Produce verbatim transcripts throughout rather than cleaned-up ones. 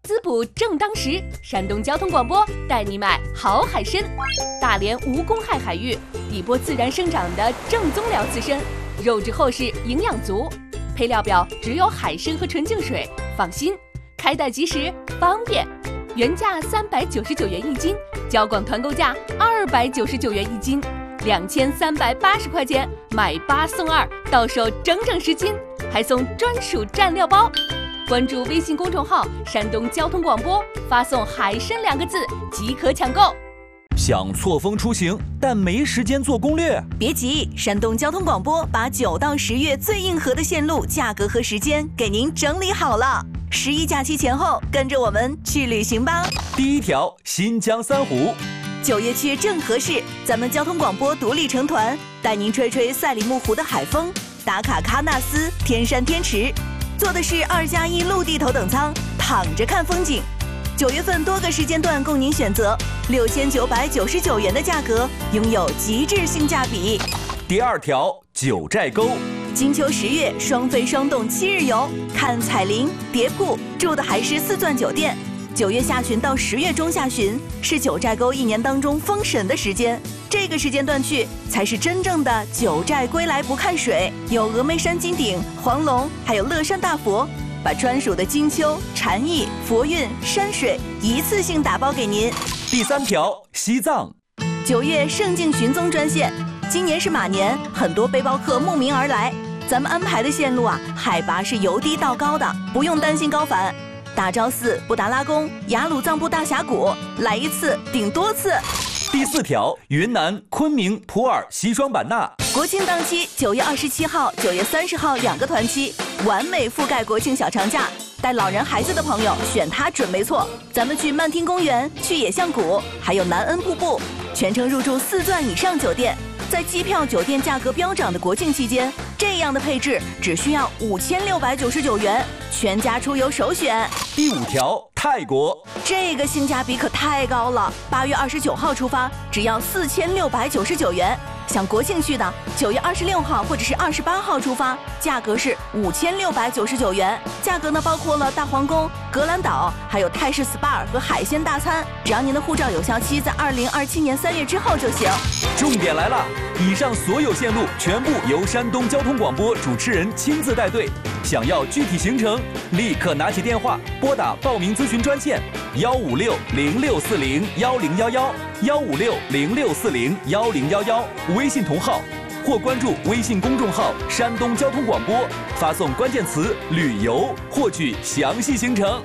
滋补正当时，山东交通广播带你买好海参。大连无公害海域，底波自然生长的正宗辽刺参，肉质厚实，营养足。配料表只有海参和纯净水，放心，开袋即食，方便。原价三百九十九元一斤，交广团购价二百九十九元一斤，两千三百八十块钱买八送二，到手整整十斤，还送专属蘸料包。关注微信公众号山东交通广播，发送海参两个字即可抢购。 想错峰出行，但没时间做攻略？ 别急，山东交通广播把九到十月最硬核的线路、价格和时间给您整理好了。十一假期前后，跟着我们去旅行吧。 第一条，新疆三湖。 九月去正合适，咱们交通广播独立成团，带您吹吹赛里木湖的海风，打卡喀纳斯、天山天池，坐的是二加一陆地头等舱，躺着看风景。九月份多个时间段供您选择，六千九百九十九元的价格，拥有极致性价比。 第二条，九寨沟。 金秋十月双飞双动七日游，看彩铃、蝶瀑，住的还是四钻酒店。九月下旬到十月中下旬是九寨沟一年当中封神的时间，这个时间段去才是真正的九寨归来不看水，有峨眉山金顶、黄龙，还有乐山大佛，把专属的金秋、禅意、佛韵、山水一次性打包给您。 第三条，西藏。 九月圣境寻踪专线，今年是马年，很多背包客慕名而来，咱们安排的线路啊，海拔是由低到高的，不用担心高反。大昭寺、布达拉宫、雅鲁藏布大峡谷，来一次顶多次。 第四条，云南昆明、普洱、西双版纳。 国庆档期，九月二十七号、九月三十号两个团期，完美覆盖国庆小长假。带老人孩子的朋友选它准没错。咱们去漫天公园，去野象谷，还有南恩瀑布，全程入住四钻以上酒店。在机票、酒店价格飙涨的国庆期间，这样的配置只需要五千六百九十九元，全家出游首选。 第五条，泰国。 这个性价比可太高了，八月二十九号出发，只要四千六百九十九元。想国庆去的，九月二十六号或者是二十八号出发，价格是五千六百九十九元。价格呢包括了大皇宫、格兰岛，还有泰式 S P A 和海鲜大餐。只要您的护照有效期在二零二七年三月之后就行。 重点来了，以上所有线路全部由山东交通广播主持人亲自带队。想要具体行程，立刻拿起电话拨打报名咨询专线幺五六零六四零幺零幺幺幺五六零六四零幺零幺幺，微信同号或关注微信公众号山东交通广播，发送关键词旅游获取详细行程。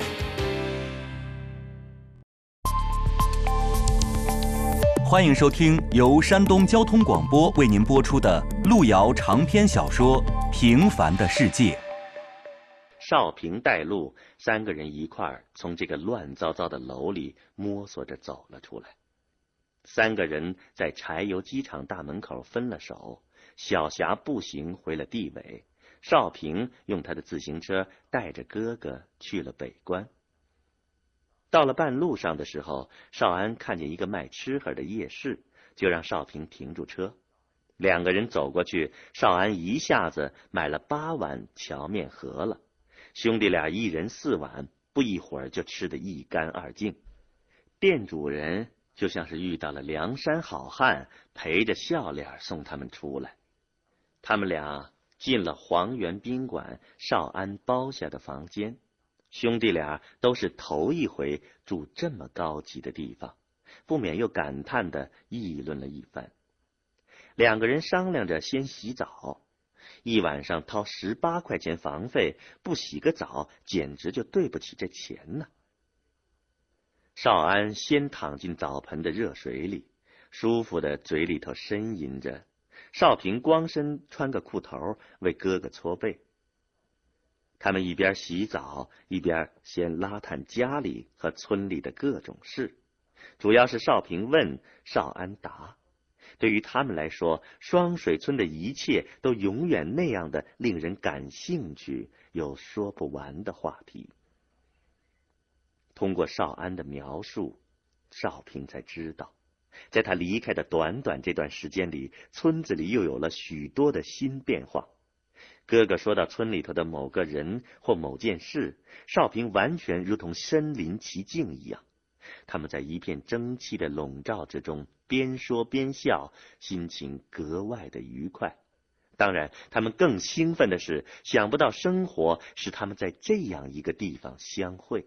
欢迎收听由山东交通广播为您播出的路遥长篇小说《平凡的世界》。 少平带路，三个人一块儿从这个乱糟糟的楼里摸索着走了出来。三个人在柴油机厂大门口分了手，小霞步行回了地委，少平用他的自行车带着哥哥去了北关。到了半路上的时候，少安看见一个卖吃喝的夜市，就让少平停住车。两个人走过去，少安一下子买了八碗荞面饸饹，兄弟俩一人四碗，不一会儿就吃得一干二净。店主人就像是遇到了梁山好汉，陪着笑脸送他们出来。他们俩进了黄源宾馆少安包下的房间，兄弟俩都是头一回住这么高级的地方，不免又感叹地议论了一番。两个人商量着先洗澡，一晚上掏十八块钱房费，不洗个澡简直就对不起这钱呢。少安先躺进澡盆的热水里，舒服的嘴里头呻吟着。少平光身穿个裤头为哥哥搓背。他们一边洗澡一边先拉探家里和村里的各种事，主要是少平问，少安答。对于他们来说，双水村的一切都永远那样的令人感兴趣，有说不完的话题。通过少安的描述，少平才知道，在他离开的短短这段时间里，村子里又有了许多的新变化。 哥哥说到村里头的某个人或某件事，少平完全如同身临其境一样。他们在一片蒸汽的笼罩之中，边说边笑，心情格外的愉快。当然，他们更兴奋的是，想不到生活使他们在这样一个地方相会。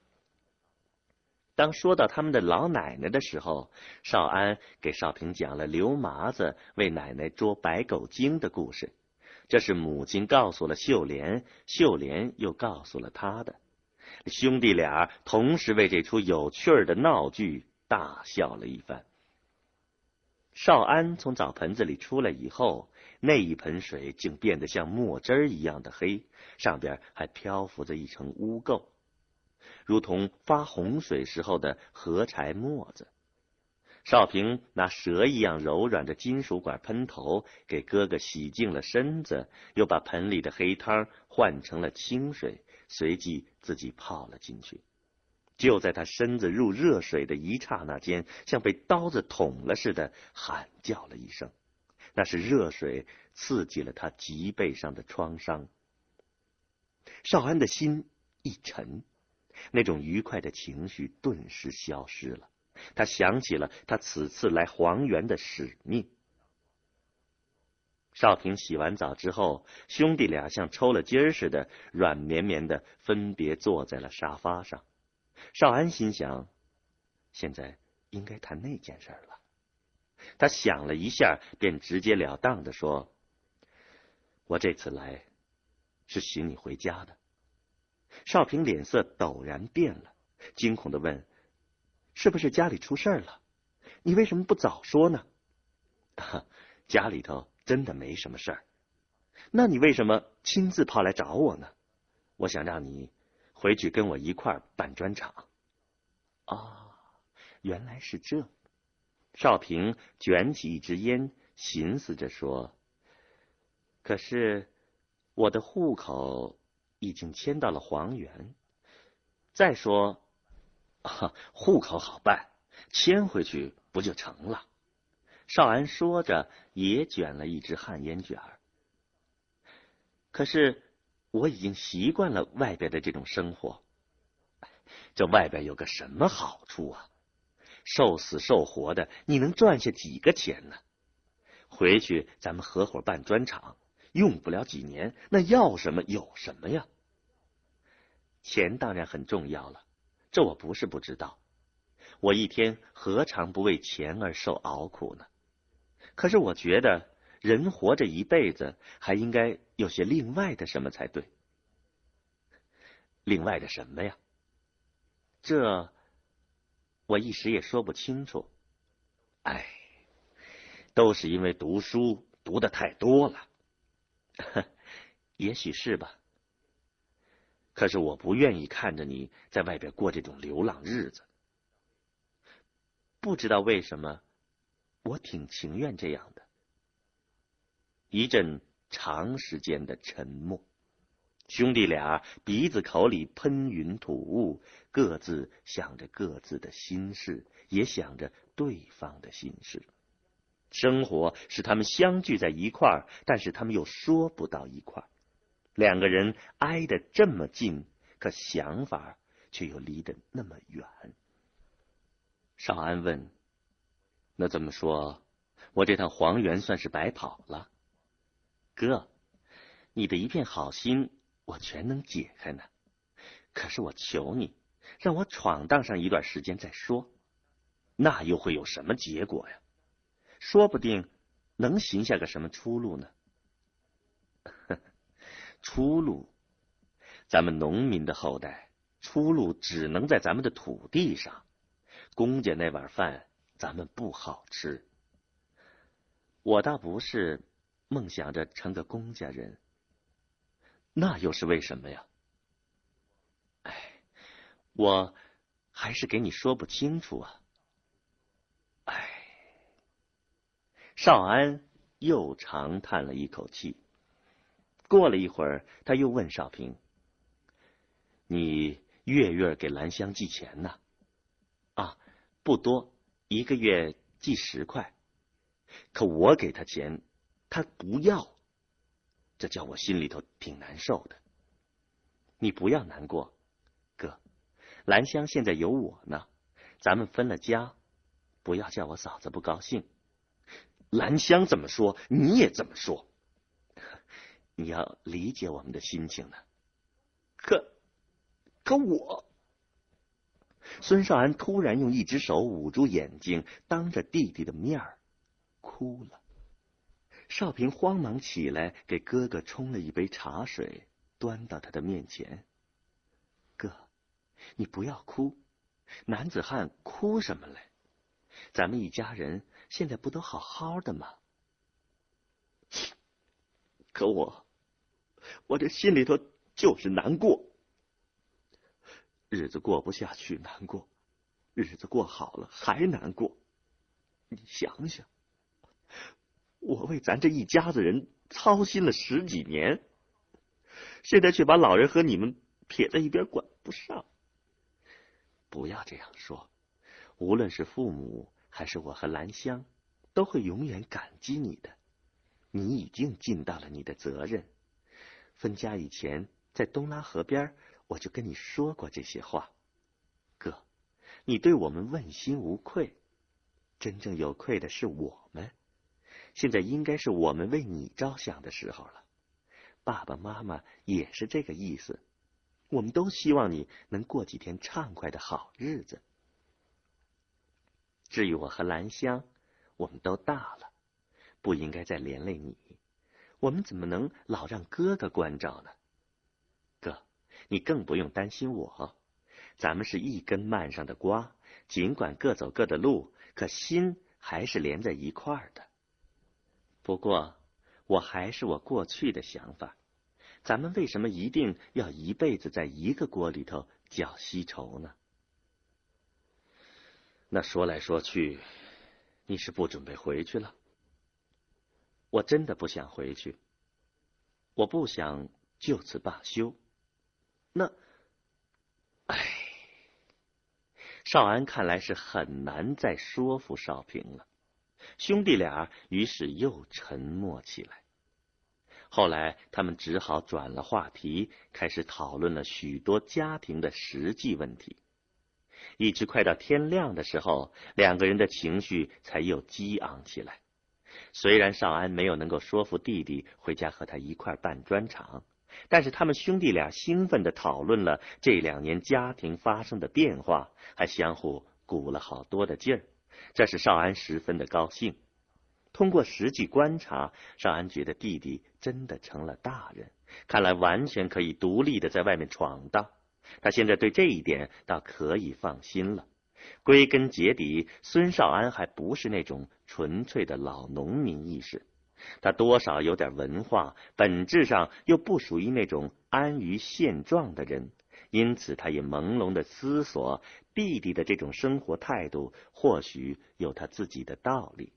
当说到他们的老奶奶的时候，少安给少平讲了刘麻子为奶奶捉白狗精的故事。这是母亲告诉了秀莲，秀莲又告诉了他的。兄弟俩同时为这出有趣儿的闹剧大笑了一番。少安从澡盆子里出来以后，那一盆水竟变得像墨汁一样的黑，上边还漂浮着一层污垢，如同发洪水时候的荷柴沫子。少平拿蛇一样柔软的金属管喷头给哥哥洗净了身子，又把盆里的黑汤换成了清水，随即自己泡了进去。就在他身子入热水的一刹那间，像被刀子捅了似的，喊叫了一声。那是热水刺激了他脊背上的创伤。少安的心一沉，那种愉快的情绪顿时消失了。他想起了他此次来黄原的使命。少平洗完澡之后，兄弟俩像抽了筋儿似的，软绵绵的分别坐在了沙发上。少安心想，现在应该谈那件事了。他想了一下，便直截了当的说：“我这次来是寻你回家的。”少平脸色陡然变了，惊恐的问：“是不是家里出事了？你为什么不早说呢？”“家里头真的没什么事儿。”“那你为什么亲自跑来找我呢？”“我想让你回去跟我一块儿办专场。”“啊，原来是这。”少平卷起一支烟，寻思着说：“可是我的户口已经迁到了黄原。再说，啊，户口好办，迁回去不就成了？”少安说着，也卷了一支旱烟卷儿。“可是我已经习惯了外边的这种生活。”“这外边有个什么好处啊？受死受活的，你能赚下几个钱呢？回去咱们合伙办专场，用不了几年，那要什么有什么呀。”“钱当然很重要了，这我不是不知道。我一天何尝不为钱而受熬苦呢？可是我觉得人活着一辈子，还应该有些另外的什么才对。”“另外的什么呀？”“这我一时也说不清楚。哎，都是因为读书读得太多了。”“也许是吧。可是我不愿意看着你在外边过这种流浪日子。不知道为什么，我挺情愿这样的。”一阵长时间的沉默，兄弟俩鼻子口里喷云吐雾，各自想着各自的心事，也想着对方的心事。生活使他们相聚在一块儿，但是他们又说不到一块儿。两个人挨得这么近，可想法却又离得那么远。少安问：“那这么说，我这趟黄原算是白跑了？”“哥，你的一片好心我全能解开呢，可是我求你，让我闯荡上一段时间再说。那又会有什么结果呀？说不定能寻下个什么出路呢？”“出路？咱们农民的后代，出路只能在咱们的土地上。公家那碗饭咱们不好吃。我倒不是梦想着成个公家人。”“那又是为什么呀？”“哎，我还是给你说不清楚啊。”“哎。”少安又长叹了一口气。过了一会儿，他又问少平：“你月月给兰香寄钱呢？”“啊，不多，一个月寄十块。可我给他钱，他不要。” 这叫我心里头挺难受的。你不要难过，哥，兰香现在有我呢，咱们分了家，不要叫我嫂子不高兴。兰香怎么说，你也这么说，你要理解我们的心情呢。可，可我……孙少安突然用一只手捂住眼睛，当着弟弟的面儿哭了。少平慌忙起来，给哥哥冲了一杯茶水，端到他的面前。哥，你不要哭，男子汉哭什么嘞？咱们一家人现在不都好好的吗？可我，我这心里头就是难过。日子过不下去难过，日子过好了还难过。你想想，我为咱这一家子人操心了十几年，现在却把老人和你们撇在一边管不上。不要这样说，无论是父母还是我和兰香，都会永远感激你的。你已经尽到了你的责任。分家以前，在东拉河边，我就跟你说过这些话。哥，你对我们问心无愧，真正有愧的是我们。现在应该是我们为你着想的时候了。爸爸妈妈也是这个意思，我们都希望你能过几天畅快的好日子。至于我和兰香，我们都大了，不应该再连累你，我们怎么能老让哥哥关照呢？哥，你更不用担心我，咱们是一根蔓上的瓜，尽管各走各的路，可心还是连在一块儿的。不过，我还是我过去的想法，咱们为什么一定要一辈子在一个锅里头搅稀稠呢？那说来说去，你是不准备回去了？我真的不想回去，我不想就此罢休。那，唉，少安看来是很难再说服少平了。兄弟俩于是又沉默起来。后来他们只好转了话题，开始讨论了许多家庭的实际问题。一直快到天亮的时候，两个人的情绪才又激昂起来。虽然少安没有能够说服弟弟回家和他一块办专场，但是他们兄弟俩兴奋地讨论了这两年家庭发生的变化，还相互鼓了好多的劲儿，这使少安十分的高兴。通过实际观察，少安觉得弟弟真的成了大人，看来完全可以独立的在外面闯荡。他现在对这一点倒可以放心了。归根结底，孙少安还不是那种纯粹的老农民意识，他多少有点文化，本质上又不属于那种安于现状的人，因此他也朦胧的思索，弟弟的这种生活态度或许有他自己的道理。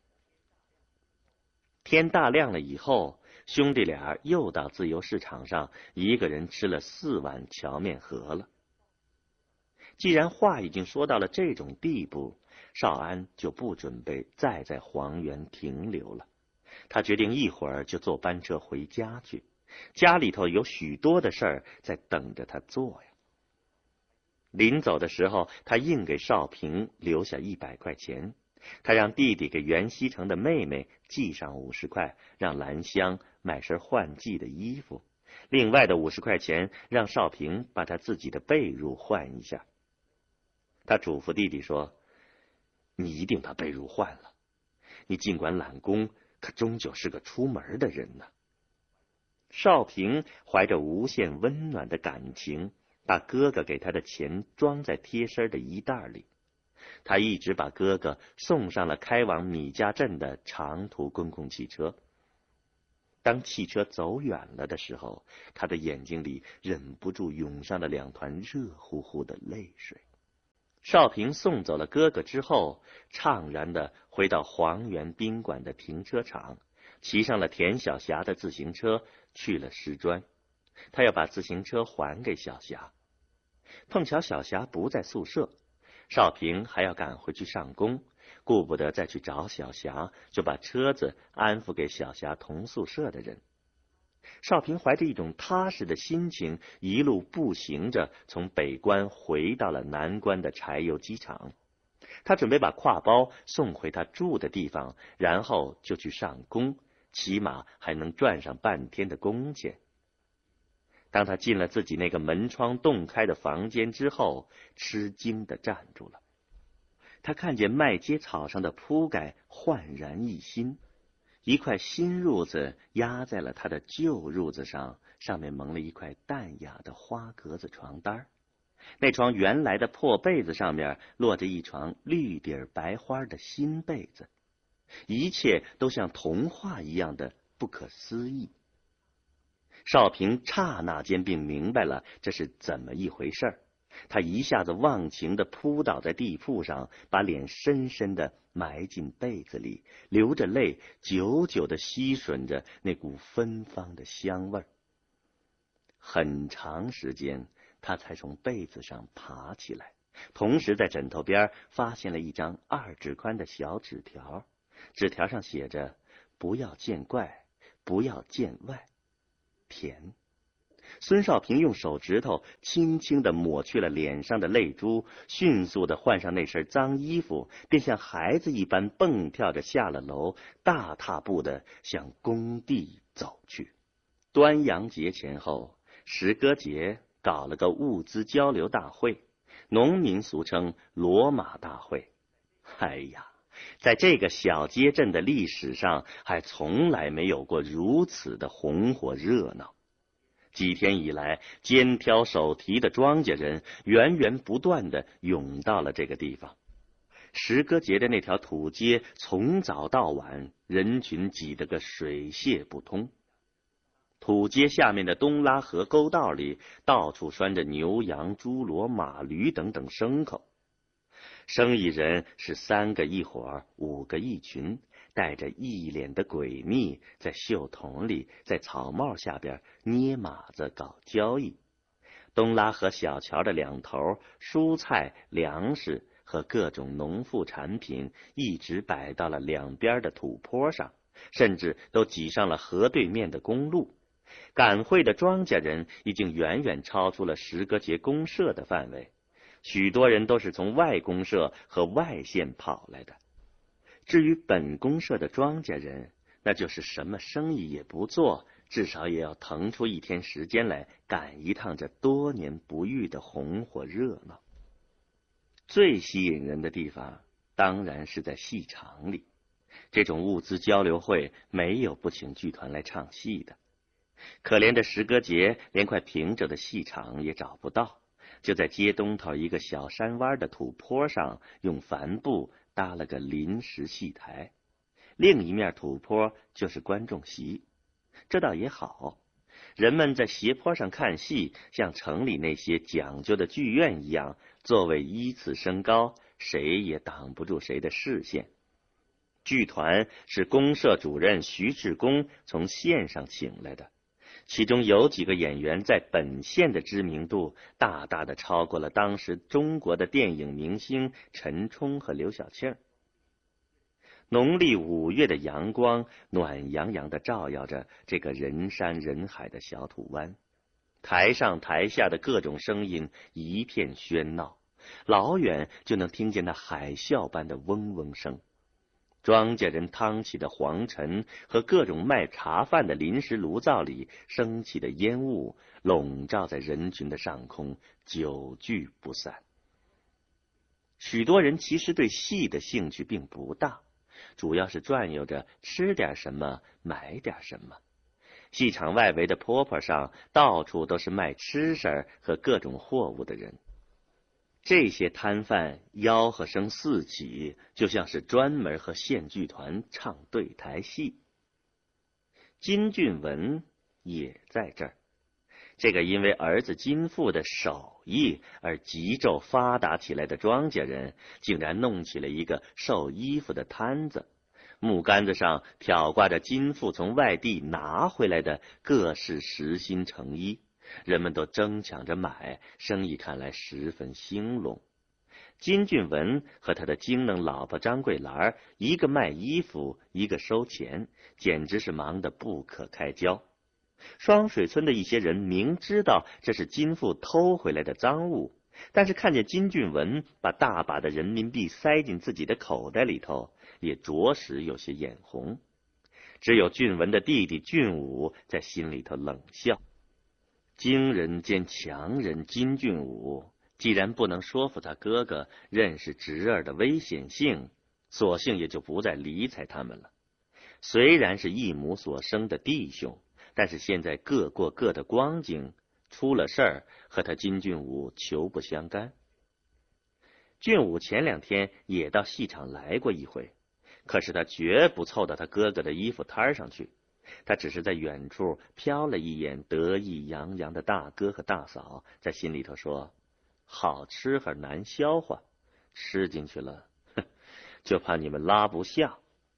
天大亮了以后，兄弟俩又到自由市场上，一个人吃了四碗荞面盒了。既然话已经说到了这种地步，少安就不准备再在黄原停留了。他决定一会儿就坐班车回家去，家里头有许多的事儿在等着他做呀。临走的时候，他硬给少平留下一百块钱，他让弟弟给袁西城的妹妹寄上五十块，让兰香买身换季的衣服，另外的五十块钱让少平把他自己的被褥换一下。他嘱咐弟弟说：“你一定把被褥换了，你尽管懒工，可终究是个出门的人呢。”少平怀着无限温暖的感情，把哥哥给他的钱装在贴身的衣袋里。他一直把哥哥送上了开往米家镇的长途公共汽车。当汽车走远了的时候，他的眼睛里忍不住涌上了两团热乎乎的泪水。少平送走了哥哥之后，怅然地回到黄原宾馆的停车场，骑上了田小霞的自行车去了石砖。他要把自行车还给小霞。碰巧小霞不在宿舍，少平还要赶回去上工，顾不得再去找小霞，就把车子安抚给小霞同宿舍的人。 少平怀着一种踏实的心情，一路步行着从北关回到了南关的柴油机厂。他准备把挎包送回他住的地方，然后就去上工，起码还能赚上半天的工钱。当他进了自己那个门窗洞开的房间之后，吃惊地站住了。他看见麦秸草上的铺盖焕然一新，一块新褥子压在了他的旧褥子上，上面蒙了一块淡雅的花格子床单。那床原来的破被子上面落着一床绿底白花的新被子，一切都像童话一样的不可思议。少平刹那间便明白了这是怎么一回事儿，他一下子忘情地扑倒在地铺上，把脸深深地埋进被子里，流着泪，久久地吸吮着那股芬芳的香味儿。很长时间，他才从被子上爬起来，同时在枕头边发现了一张二指宽的小纸条，纸条上写着：不要见怪，不要见外，甜。孙少平用手指头轻轻地抹去了脸上的泪珠，迅速地换上那身脏衣服，便像孩子一般蹦跳着下了楼，大踏步地向工地走去。端阳节前后，石歌节搞了个物资交流大会，农民俗称骡马大会。哎呀，在这个小街镇的历史上，还从来没有过如此的红火热闹。几天以来，肩挑手提的庄稼人源源不断地涌到了这个地方。石歌节的那条土街从早到晚，人群挤得个水泄不通。土街下面的东拉河沟道里，到处拴着牛羊猪骡马驴等等牲口。生意人是三个一伙，五个一群，带着一脸的诡秘，在袖筒里，在草帽下边捏马子搞交易。东拉河小桥的两头，蔬菜、粮食和各种农副产品一直摆到了两边的土坡上，甚至都挤上了河对面的公路。赶会的庄稼人已经远远超出了石歌节公社的范围，许多人都是从外公社和外县跑来的。至于本公社的庄稼人，那就是什么生意也不做，至少也要腾出一天时间来赶一趟这多年不遇的红火热闹。最吸引人的地方当然是在戏场里，这种物资交流会没有不请剧团来唱戏的。可怜的石歌节连块平整的戏场也找不到，就在街东头一个小山湾的土坡上，用帆布搭了个临时戏台，另一面土坡就是观众席。这倒也好，人们在斜坡上看戏，像城里那些讲究的剧院一样，座位依次升高，谁也挡不住谁的视线。剧团是公社主任徐志公从县上请来的，其中有几个演员在本县的知名度大大的超过了当时中国的电影明星陈冲和刘晓庆。农历五月的阳光暖洋洋地照耀着这个人山人海的小土湾，台上台下的各种声音一片喧闹，老远就能听见那海啸般的嗡嗡声。庄稼人趟起的黄尘和各种卖茶饭的临时炉灶里升起的烟雾笼罩在人群的上空，久聚不散。许多人其实对戏的兴趣并不大，主要是转悠着吃点什么买点什么。戏场外围的坡坡上到处都是卖吃食和各种货物的人，这些摊贩吆喝声四起，就像是专门和县剧团唱对台戏。金俊文也在这儿，这个因为儿子金富的手艺而急骤发达起来的庄稼人，竟然弄起了一个售衣服的摊子，木杆子上挑挂着金富从外地拿回来的各式实心成衣，人们都争抢着买，生意看来十分兴隆。金俊文和他的精能老婆张桂兰，一个卖衣服，一个收钱，简直是忙得不可开交。 双水村的一些人明知道这是金富偷回来的赃物，但是看见金俊文把大把的人民币塞进自己的口袋里头，也着实有些眼红。只有俊文的弟弟俊武在心里头冷笑。惊人兼强人金俊武既然不能说服他哥哥认识侄儿的危险性，索性也就不再理睬他们了。虽然是一母所生的弟兄，但是现在各过各的光景，出了事儿和他金俊武求不相干。俊武前两天也到戏场来过一回，可是他绝不凑到他哥哥的衣服摊上去，他只是在远处瞟了一眼得意洋洋的大哥和大嫂，在心里头说：好吃还难消化，吃进去了，哼，就怕你们拉不下。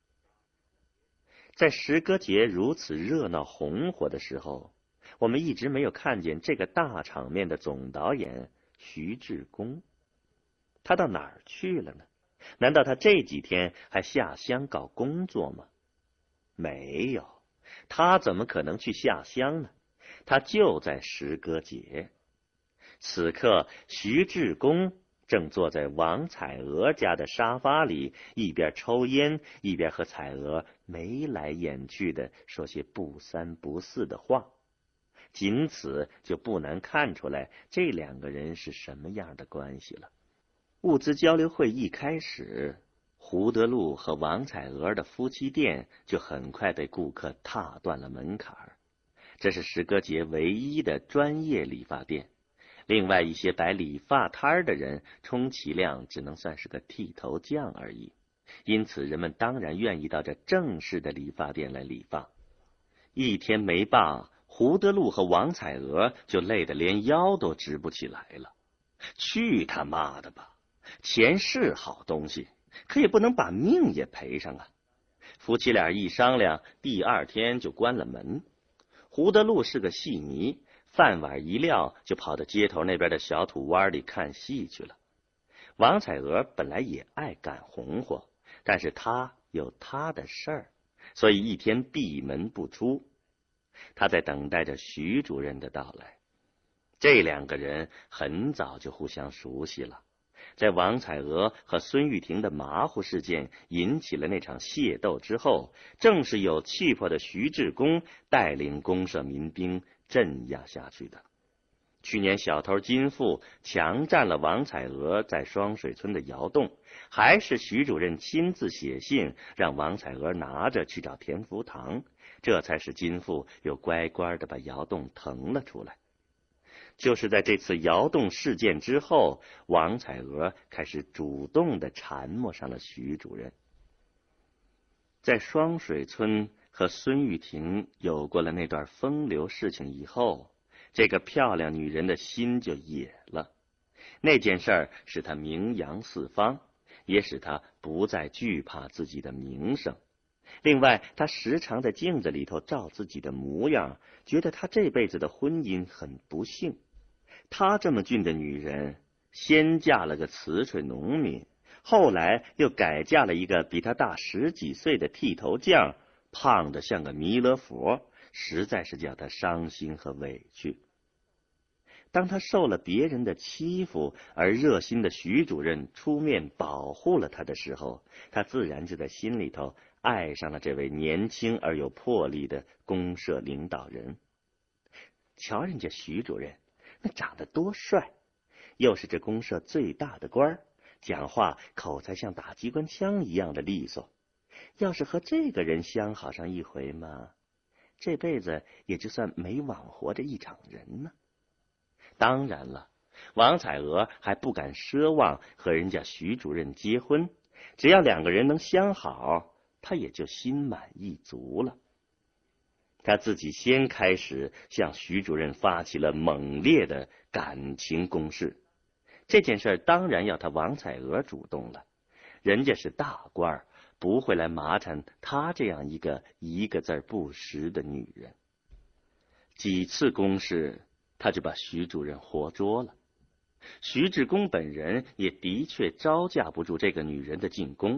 在石歌节如此热闹红火的时候，我们一直没有看见这个大场面的总导演徐志公。他到哪儿去了呢？难道他这几天还下乡搞工作吗？没有，他怎么可能去下乡呢？他就在石歌节。此刻徐志公正坐在王彩娥家的沙发里，一边抽烟一边和彩娥眉来眼去的说些不三不四的话，仅此就不难看出来这两个人是什么样的关系了。物资交流会一开始，胡德禄和王彩娥的夫妻店就很快被顾客踏断了门槛。这是石歌节唯一的专业理发店，另外一些摆理发摊的人充其量只能算是个剃头匠而已，因此人们当然愿意到这正式的理发店来理发。一天没罢，胡德禄和王彩娥就累得连腰都直不起来了。去他妈的吧，钱是好东西，可也不能把命也赔上啊。夫妻俩一商量，第二天就关了门。胡德禄是个戏迷，饭碗一撂就跑到街头那边的小土湾里看戏去了。王彩娥本来也爱赶红火，但是她有她的事儿，所以一天闭门不出。她在等待着徐主任的到来。这两个人很早就互相熟悉了，在王彩娥和孙玉婷的马虎事件引起了那场械斗之后，正是有气魄的徐志公带领公社民兵镇压下去的。去年小偷金富强占了王彩娥在双水村的窑洞，还是徐主任亲自写信让王彩娥拿着去找田福堂，这才使金富又乖乖的把窑洞腾了出来。就是在这次窑洞事件之后，王彩娥开始主动的缠磨上了徐主任。在双水村和孙玉婷有过了那段风流事情以后，这个漂亮女人的心就野了。那件事儿使她名扬四方，也使她不再惧怕自己的名声。另外，她时常在镜子里头照自己的模样，觉得她这辈子的婚姻很不幸。她这么俊的女人，先嫁了个瓷锤农民，后来又改嫁了一个比她大十几岁的剃头匠，胖得像个弥勒佛，实在是叫她伤心和委屈。当她受了别人的欺负，而热心的徐主任出面保护了她的时候，她自然就在心里头爱上了这位年轻而有魄力的公社领导人。瞧人家徐主任那长得多帅，又是这公社最大的官儿，讲话口才像打机关枪一样的利索。要是和这个人相好上一回嘛，这辈子也就算没枉活着一场人呢。当然了，王彩娥还不敢奢望和人家徐主任结婚，只要两个人能相好，她也就心满意足了。他自己先开始向徐主任发起了猛烈的感情攻势，这件事当然要他王彩娥主动了，人家是大官，不会来麻烦他这样一个一个字不识的女人。几次攻势，他就把徐主任活捉了。徐志公本人也的确招架不住这个女人的进攻，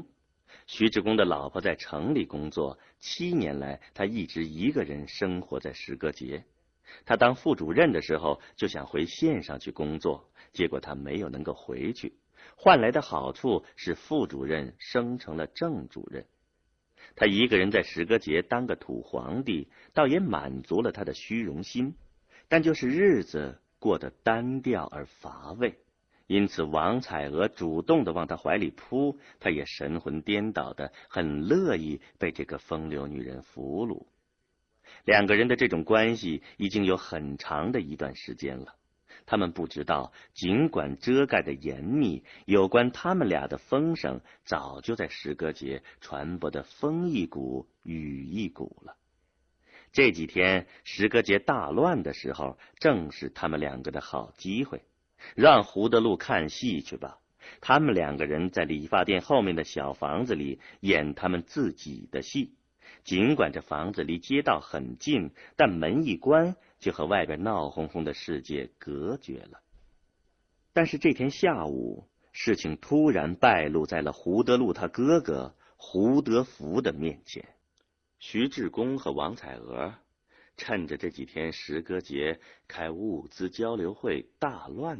徐志公的老婆在城里工作，七年来他一直一个人生活在石歌节。他当副主任的时候就想回县上去工作，结果他没有能够回去，换来的好处是副主任升成了正主任。他一个人在石歌节当个土皇帝，倒也满足了他的虚荣心，但就是日子过得单调而乏味。因此王彩娥主动地往他怀里扑，他也神魂颠倒的很乐意被这个风流女人俘虏。两个人的这种关系已经有很长的一段时间了，他们不知道，尽管遮盖的严密，有关他们俩的风声早就在石歌节传播的风一股雨一股了。这几天石歌节大乱的时候，正是他们两个的好机会。让胡德禄看戏去吧，他们两个人在理发店后面的小房子里演他们自己的戏。尽管这房子离街道很近，但门一关就和外边闹哄哄的世界隔绝了。但是这天下午，事情突然败露在了胡德禄他哥哥胡德福的面前。徐志公和王彩娥趁着这几天石歌节开物资交流会大乱